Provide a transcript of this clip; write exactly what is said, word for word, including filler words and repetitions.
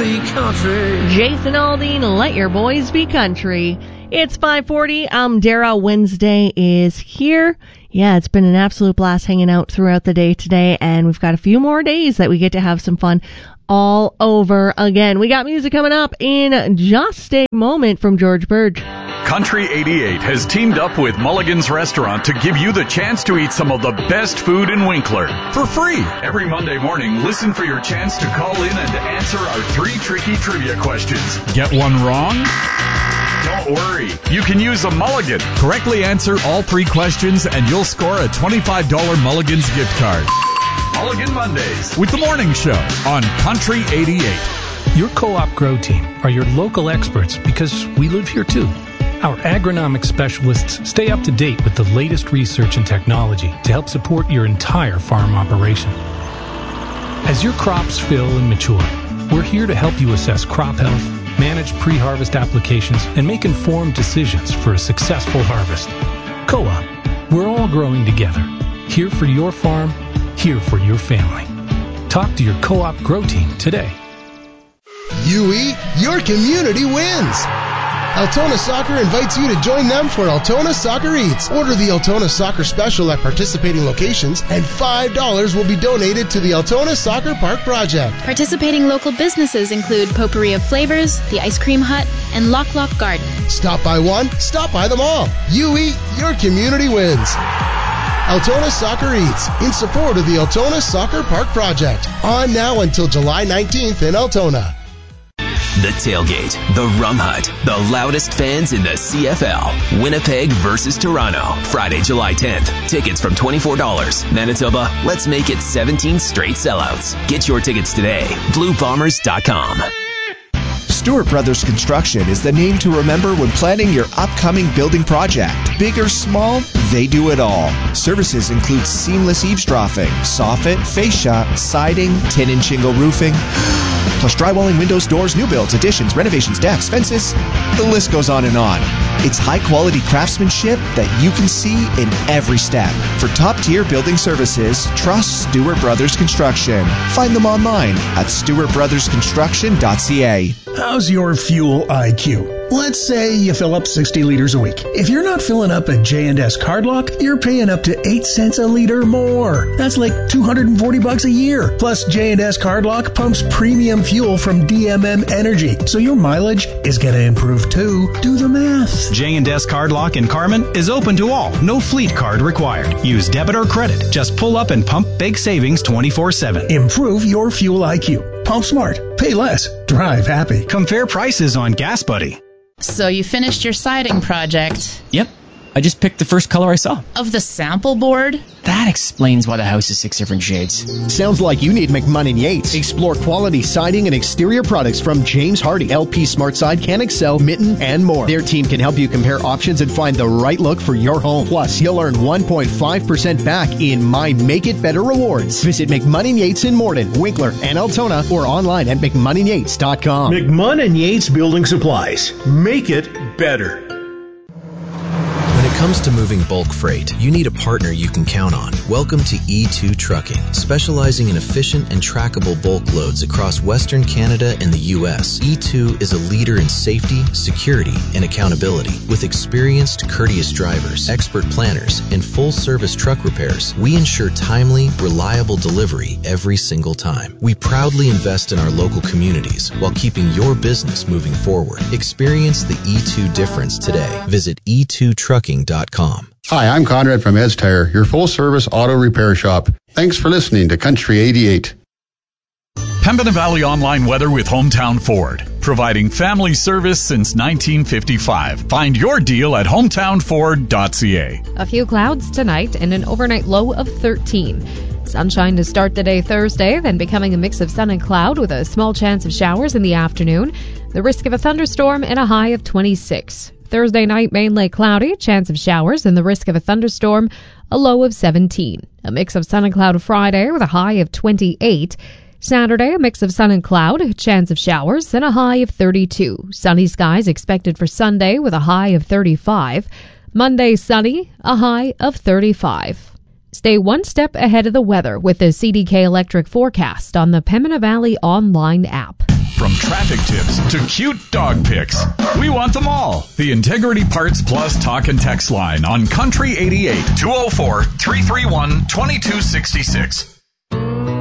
be country. Jason Aldean, let your boys be country. It's five forty. Um, Dara. Wednesday is here. Yeah, it's been an absolute blast hanging out throughout the day today, and we've got a few more days that we get to have some fun all over again. We got music coming up in just a moment from George Burge. Country eighty-eight has teamed up with Mulligan's Restaurant to give you the chance to eat some of the best food in Winkler for free. Every Monday morning, listen for your chance to call in and answer our three tricky trivia questions. Get one wrong? Don't worry. You can use a Mulligan. Correctly answer all three questions and you'll score a twenty-five dollars Mulligan's gift card. Mulligan Mondays with the Morning Show on Country eighty-eight. Your Co-op Grow team are your local experts because we live here too. Our agronomic specialists stay up to date with the latest research and technology to help support your entire farm operation. As your crops fill and mature, we're here to help you assess crop health, manage pre-harvest applications, and make informed decisions for a successful harvest. Co-op, we're all growing together. Here for your farm, here for your family. Talk to your Co-op Grow team today. You eat, your community wins. Altona Soccer invites you to join them for Altona Soccer Eats. Order the Altona Soccer Special at participating locations, and five dollars will be donated to the Altona Soccer Park Project. Participating local businesses include Potpourri of Flavors, the Ice Cream Hut, and Lock Lock Garden. Stop by one, stop by them all. You eat, your community wins. Altona Soccer Eats, in support of the Altona Soccer Park Project. On now until July nineteenth in Altona. The Tailgate, the Rum Hut, the loudest fans in the C F L. Winnipeg versus Toronto, Friday, July tenth. Tickets from twenty-four dollars. Manitoba, let's make it seventeen straight sellouts. Get your tickets today. blue bombers dot com. Stewart Brothers Construction is the name to remember when planning your upcoming building project. Big or small, they do it all. Services include seamless eavesdropping, soffit, fascia, siding, tin and shingle roofing, plus drywalling, windows, doors, new builds, additions, renovations, decks, fences. The list goes on and on. It's high-quality craftsmanship that you can see in every step. For top-tier building services, trust Stewart Brothers Construction. Find them online at stewart brothers construction dot c a. How's your fuel I Q? Let's say you fill up sixty liters a week. If you're not filling up at J and S Cardlock, you're paying up to eight cents a liter more. That's like two hundred forty bucks a year. Plus, J and S Cardlock pumps premium fuel from D M M Energy, so your mileage is going to improve too. Do the math. J and S Cardlock in Carman is open to all. No fleet card required. Use debit or credit. Just pull up and pump big savings twenty-four seven. Improve your fuel I Q. Pump smart. Pay less. Drive happy. Compare prices on Gas Buddy. So you finished your siding project. Yep. I just picked the first color I saw. Of the sample board? That explains why the house is six different shades. Sounds like you need McMunn and Yates. Explore quality siding and exterior products from James Hardy, L P Smart Side, Can Excel, Mitten, and more. Their team can help you compare options and find the right look for your home. Plus, you'll earn one point five percent back in My Make It Better rewards. Visit McMunn and Yates in Morden, Winkler, and Altona, or online at mcmunn and yates dot com. McMunn and Yates Building Supplies. Make it better. When it comes to moving bulk freight, you need a partner you can count on. Welcome to E two Trucking, specializing in efficient and trackable bulk loads across Western Canada and the U S. E two is a leader in safety, security, and accountability. With experienced, courteous drivers, expert planners, and full-service truck repairs, we ensure timely, reliable delivery every single time. We proudly invest in our local communities while keeping your business moving forward. Experience the E two difference today. Visit e two trucking dot com. Hi, I'm Conrad from Ed's Tire, your full-service auto repair shop. Thanks for listening to Country eighty-eight. Pembina Valley Online Weather with Hometown Ford, providing family service since nineteen fifty-five. Find your deal at hometown ford dot c a. A few clouds tonight and an overnight low of thirteen. Sunshine to start the day Thursday, then becoming a mix of sun and cloud with a small chance of showers in the afternoon. The risk of a thunderstorm and a high of twenty-six. Thursday night, mainly cloudy, chance of showers, and the risk of a thunderstorm, a low of seventeen. A mix of sun and cloud Friday with a high of twenty-eight. Saturday, a mix of sun and cloud, chance of showers, and a high of thirty-two. Sunny skies expected for Sunday with a high of thirty-five. Monday, sunny, a high of thirty-five. Stay one step ahead of the weather with the C D K Electric forecast on the Pembina Valley online app. From traffic tips to cute dog pics, we want them all. The Integrity Parts Plus talk and text line on Country eighty-eight, two oh four, three three one, two two six six.